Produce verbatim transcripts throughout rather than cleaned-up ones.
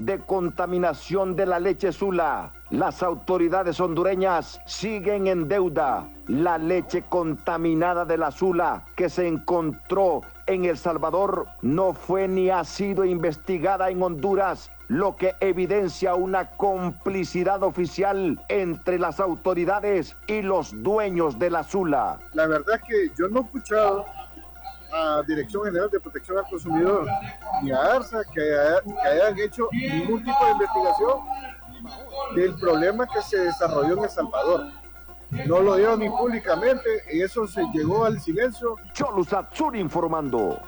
de contaminación de la leche Sula. Las autoridades hondureñas siguen en deuda. La leche contaminada de la Sula que se encontró en El Salvador no fue ni ha sido investigada en Honduras, lo que evidencia una complicidad oficial entre las autoridades y los dueños de la Sula. La verdad es que yo no he escuchado a Dirección General de Protección al Consumidor ni a ARSA que, haya, que hayan hecho ningún tipo de investigación del problema que se desarrolló en El Salvador. No lo dieron ni públicamente y eso se llegó al silencio. Cholu Satsuri informando.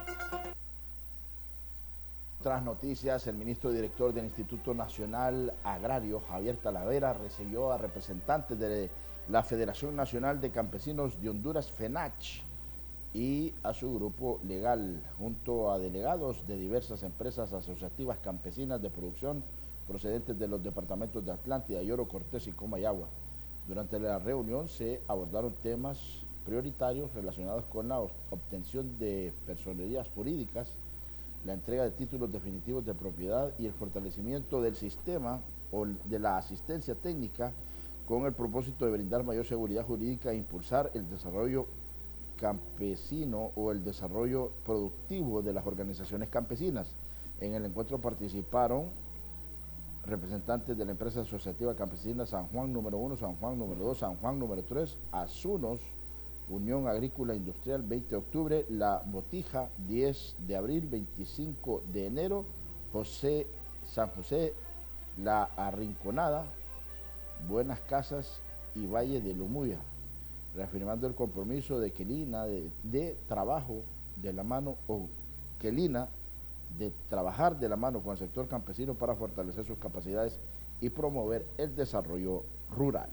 Otras noticias, el ministro director del Instituto Nacional Agrario, Javier Talavera, recibió a representantes de la Federación Nacional de Campesinos de Honduras, FENACH, y a su grupo legal, junto a delegados de diversas empresas asociativas campesinas de producción procedentes de los departamentos de Atlántida, Yoro, Cortés y Comayagua. Durante la reunión se abordaron temas prioritarios relacionados con la obtención de personerías jurídicas, la entrega de títulos definitivos de propiedad y el fortalecimiento del sistema o de la asistencia técnica con el propósito de brindar mayor seguridad jurídica e impulsar el desarrollo campesino o el desarrollo productivo de las organizaciones campesinas. En el encuentro participaron representantes de la empresa asociativa campesina San Juan número uno, San Juan número dos, San Juan número tres, Azunos, Unión Agrícola Industrial veinte de octubre, La Botija diez de abril, veinticinco de enero, José, San José, La Arrinconada, Buenas Casas y Valle de Lumuya, reafirmando el compromiso de Quelina de, de trabajo de la mano o Quelina de trabajar de la mano con el sector campesino para fortalecer sus capacidades y promover el desarrollo rural.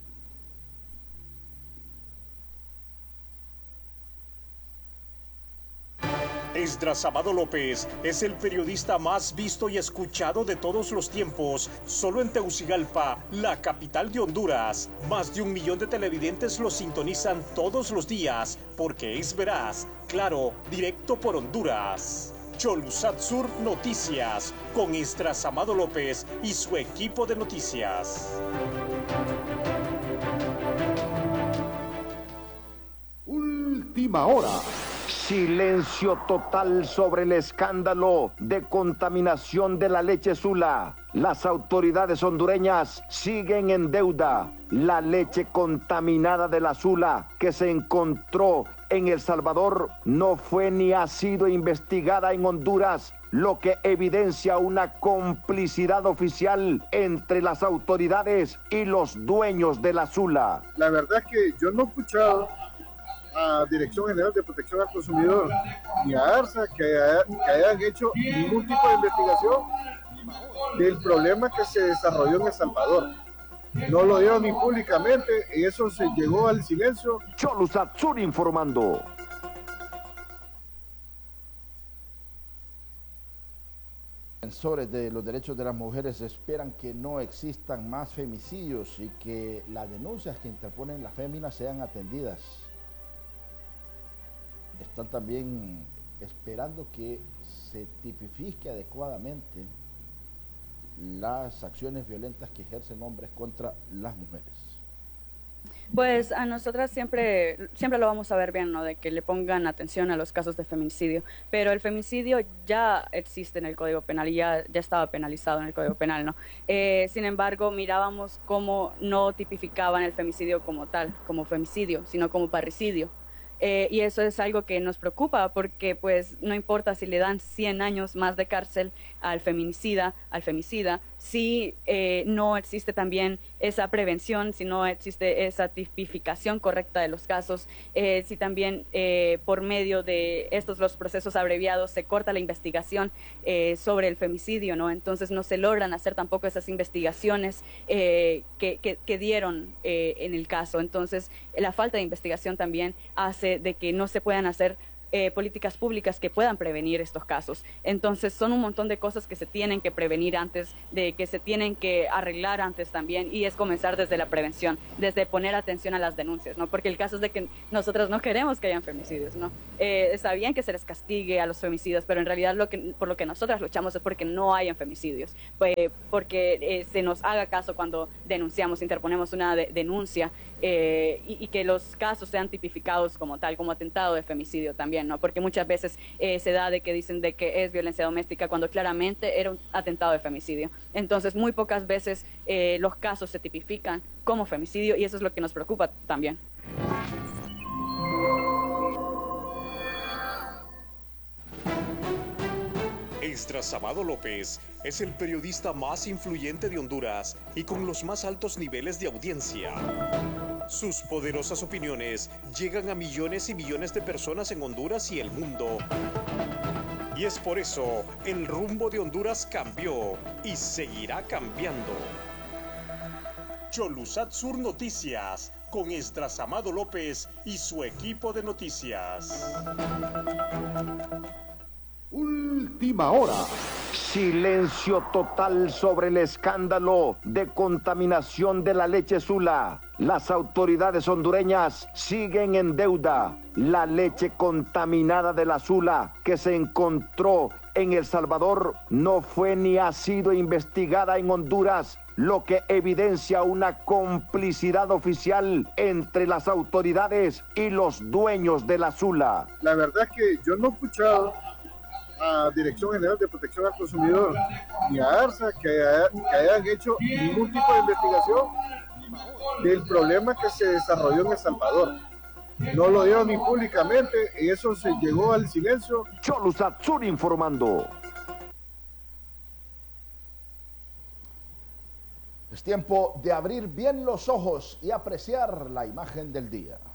Esdras Amado López es el periodista más visto y escuchado de todos los tiempos. Solo en Tegucigalpa, la capital de Honduras, más de un millón de televidentes lo sintonizan todos los días porque es veraz, claro, directo por Honduras. Cholusat Sur Noticias, con Esdras Amado López y su equipo de noticias. Última hora. Silencio total sobre el escándalo de contaminación de la leche Sula. Las autoridades hondureñas siguen en deuda. La leche contaminada de la Sula que se encontró en El Salvador no fue ni ha sido investigada en Honduras, lo que evidencia una complicidad oficial entre las autoridades y los dueños de la Sula. La verdad es que yo no he escuchado a Dirección General de Protección al Consumidor ni a ARSA que, haya, que hayan hecho ningún tipo de investigación del problema que se desarrolló en El Salvador. No lo dieron ni públicamente y eso se llegó al silencio. Cholu Satsuri informando. Defensores de los derechos de las mujeres esperan que no existan más femicidios y que las denuncias que interponen las féminas sean atendidas. Están también esperando que se tipifique adecuadamente las acciones violentas que ejercen hombres contra las mujeres. Pues a nosotras siempre, siempre lo vamos a ver bien, ¿no? De que le pongan atención a los casos de feminicidio, pero el feminicidio ya existe en el Código Penal y ya, ya estaba penalizado en el Código Penal, ¿no? Eh, sin embargo, mirábamos cómo no tipificaban el femicidio como tal, como femicidio, sino como parricidio. Eh, y eso es algo que nos preocupa porque pues no importa si le dan cien años más de cárcel al feminicida, al femicida, si eh, no existe también esa prevención, si no existe esa tipificación correcta de los casos, eh, si también eh, por medio de estos los procesos abreviados se corta la investigación eh, sobre el femicidio, ¿no? Entonces no se logran hacer tampoco esas investigaciones eh, que, que, que dieron eh, en el caso. Entonces la falta de investigación también hace de que no se puedan hacer eh, políticas públicas que puedan prevenir estos casos. Entonces son un montón de cosas que se tienen que prevenir antes, de que se tienen que arreglar antes también, y es comenzar desde la prevención, desde poner atención a las denuncias, ¿no? Porque el caso es de que nosotros no queremos que hayan femicidios, ¿no? Eh, está bien que se les castigue a los femicidas, pero en realidad lo que, por lo que nosotras luchamos es porque no hayan femicidios, pues, porque eh, se nos haga caso cuando denunciamos, interponemos una de, denuncia eh, y, y que los casos sean tipificados como tal, como atentado de femicidio también, ¿no? Porque muchas veces eh, se da de que dicen de que es violencia doméstica cuando claramente era un atentado de femicidio. Entonces, muy pocas veces eh, los casos se tipifican como femicidio y eso es lo que nos preocupa también. Esdras Amado López es el periodista más influyente de Honduras y con los más altos niveles de audiencia. Sus poderosas opiniones llegan a millones y millones de personas en Honduras y el mundo. Y es por eso el rumbo de Honduras cambió y seguirá cambiando. Cholusat Sur Noticias, con Esdras Amado López y su equipo de noticias. Última hora. Silencio total sobre el escándalo de contaminación de la leche Sula. Las autoridades hondureñas siguen en deuda. La leche contaminada de la Sula que se encontró en El Salvador no fue ni ha sido investigada en Honduras, lo que evidencia una complicidad oficial entre las autoridades y los dueños de la Sula. La verdad es que yo no he escuchado a Dirección General de Protección al Consumidor ni a ARSA que, haya, que hayan hecho ningún tipo de investigación del problema que se desarrolló en El Salvador. No lo dieron ni públicamente y eso se llegó al silencio. Cholusat Sur informando. Es tiempo de abrir bien los ojos y apreciar la imagen del día.